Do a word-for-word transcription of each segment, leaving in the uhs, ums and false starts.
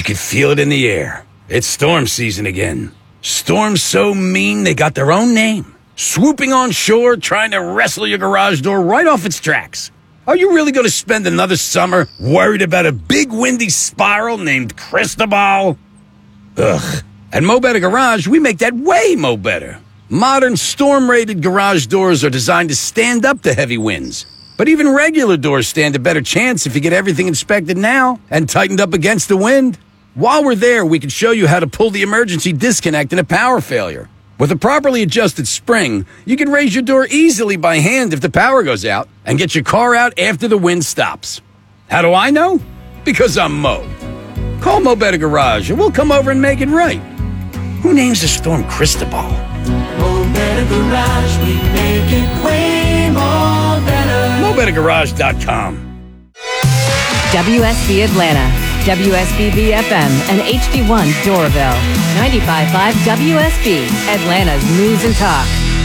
could feel it in the air. It's storm season again. Storms so mean they got their own name. Swooping on shore, trying to wrestle your garage door right off its tracks. Are you really going to spend another summer worried about a big windy spiral named Cristobal? Ugh. At Mo Better Garage, we make that way mo better. Modern storm-rated garage doors are designed to stand up to heavy winds. But even regular doors stand a better chance if you get everything inspected now and tightened up against the wind. While we're there, we can show you how to pull the emergency disconnect in a power failure. With a properly adjusted spring, you can raise your door easily by hand if the power goes out and get your car out after the wind stops. How do I know? Because I'm Mo. Call Mo Better Garage and we'll come over and make it right. Who names the storm Cristobal? Mo Better Garage, we make it way more better. Mo Better Garage dot com. W S B Atlanta, W S B B F M, and H D one Doraville. ninety-five point five W S B, Atlanta's News and Talk.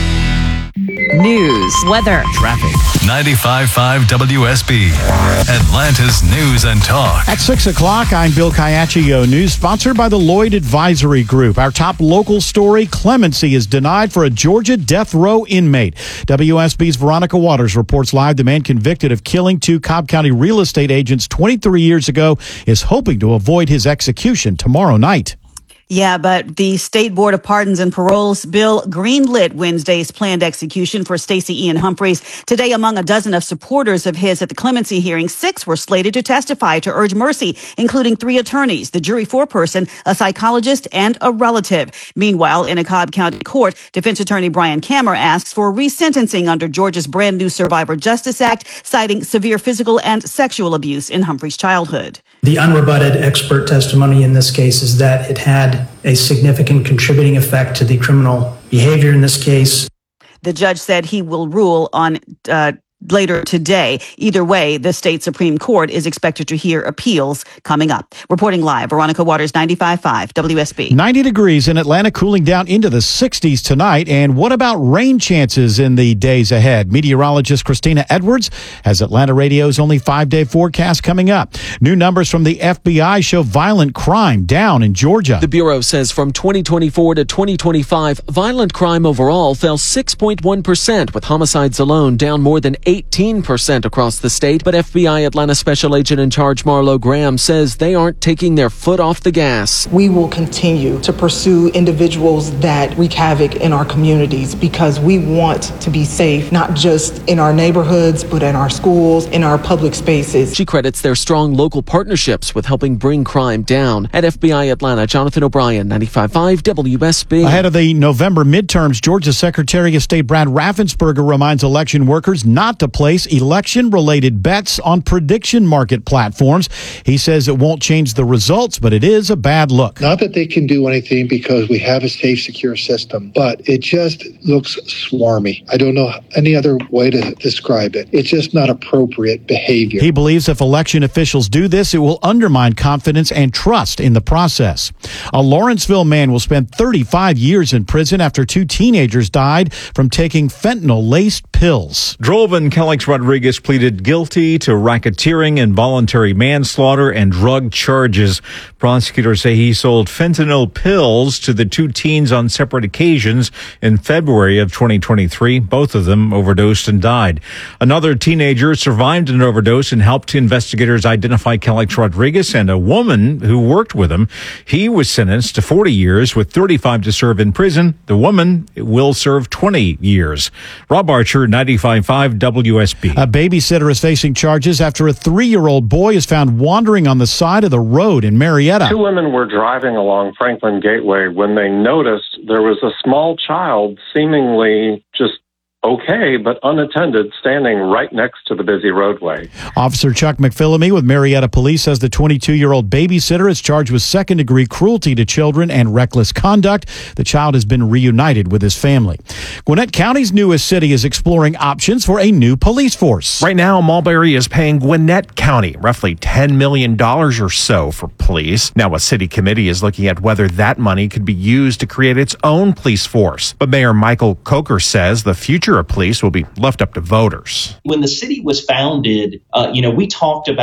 News, weather, traffic. ninety-five point five W S B, Atlanta's News and Talk. At six o'clock, I'm Bill Caiaccio. News sponsored by the Lloyd Advisory Group. Our top local story, clemency is denied for a Georgia death row inmate. W S B's Veronica Waters reports live the man convicted of killing two Cobb County real estate agents twenty-three years ago is hoping to avoid his execution tomorrow night. Yeah, but the State Board of Pardons and Paroles bill greenlit Wednesday's planned execution for Stacey Ian Humphreys. Today, among a dozen of supporters of his at the clemency hearing, six were slated to testify to urge mercy, including three attorneys, the jury foreperson, a psychologist, and a relative. Meanwhile, in a Cobb County court, defense attorney Brian Kammer asks for resentencing under Georgia's brand new Survivor Justice Act, citing severe physical and sexual abuse in Humphreys' childhood. The unrebutted expert testimony in this case is that it had a significant contributing effect to the criminal behavior in this case. The judge said he will rule on uh, later today. Either way, the state Supreme Court is expected to hear appeals coming up. Reporting live, Veronica Waters, ninety-five point five W S B. ninety degrees in Atlanta, cooling down into the sixties tonight. And what about rain chances in the days ahead? Meteorologist Christina Edwards has Atlanta Radio's only five-day forecast coming up. New numbers from the F B I show violent crime down in Georgia. The Bureau says from twenty twenty-four to twenty twenty-five, violent crime overall fell six point one percent, with homicides alone down more than eighteen percent across the state. But F B I Atlanta Special Agent in Charge Marlo Graham says they aren't taking their foot off the gas. We will continue to pursue individuals that wreak havoc in our communities because we want to be safe, not just in our neighborhoods, but in our schools, in our public spaces. She credits their strong local partnerships with helping bring crime down. At F B I Atlanta, Jonathan O'Brien, ninety-five point five W S B. Ahead of the November midterms, Georgia Secretary of State Brad Raffensperger reminds election workers not to place election-related bets on prediction market platforms. He says it won't change the results, but it is a bad look. Not that they can do anything because we have a safe, secure system, but it just looks swarmy. I don't know any other way to describe it. It's just not appropriate behavior. He believes if election officials do this, it will undermine confidence and trust in the process. A Lawrenceville man will spend thirty-five years in prison after two teenagers died from taking fentanyl-laced pills. Drolvin Calix Rodriguez pleaded guilty to racketeering, involuntary manslaughter, and drug charges. Prosecutors say he sold fentanyl pills to the two teens on separate occasions in February of twenty twenty-three. Both of them overdosed and died. Another teenager survived an overdose and helped investigators identify Calix Rodriguez and a woman who worked with him. He was sentenced to forty years with thirty-five to serve in prison. The woman will serve twenty years. Rob Archer, ninety-five point five W S B. A babysitter is facing charges after a three-year-old boy is found wandering on the side of the road in Marietta. Two women were driving along Franklin Gateway when they noticed there was a small child seemingly just okay, but unattended, standing right next to the busy roadway. Officer Chuck McPhillamy with Marietta Police says the twenty-two-year-old babysitter is charged with second-degree cruelty to children and reckless conduct. The child has been reunited with his family. Gwinnett County's newest city is exploring options for a new police force. Right now, Mulberry is paying Gwinnett County roughly ten million dollars or so for police. Now, a city committee is looking at whether that money could be used to create its own police force. But Mayor Michael Coker says the future of police will be left up to voters. When the city was founded, uh, you know, we talked about